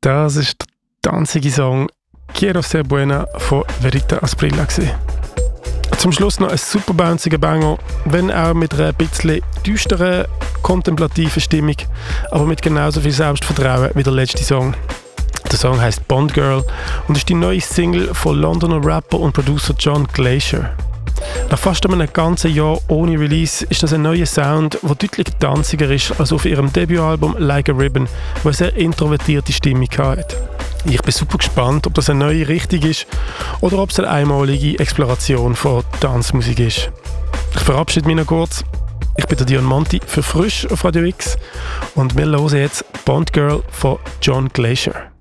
Das ist der tanzige Song «Quiero ser buena» von Verita Asprilla. Zum Schluss noch ein super bounciger Banger, wenn auch mit einer bisschen düsteren, kontemplativen Stimmung, aber mit genauso viel Selbstvertrauen wie der letzte Song. Der Song heisst «Bond Girl» und ist die neue Single von Londoner Rapper und Producer John Glacier. Nach fast einem ganzen Jahr ohne Release ist das ein neuer Sound, der deutlich tanziger ist als auf ihrem Debütalbum «Like a Ribbon», wo eine sehr introvertierte Stimmung hat. Ich bin super gespannt, ob das eine neue Richtung ist oder ob es eine einmalige Exploration von Tanzmusik ist. Ich verabschiede mich noch kurz. Ich bin der Dion Monti für «Frisch» auf Radio X und wir hören jetzt «Bond Girl» von John Glacier.